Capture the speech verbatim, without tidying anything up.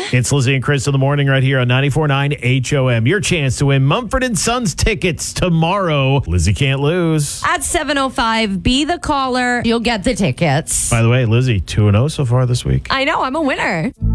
It's Lizzie and Chris in the morning right here on ninety-four point nine H O M. Your chance to win Mumford and Sons tickets tomorrow. Lizzie can't lose. At seven oh five, be the caller. You'll get the tickets. By the way, Lizzie, two and oh so far this week. I know, I'm a winner.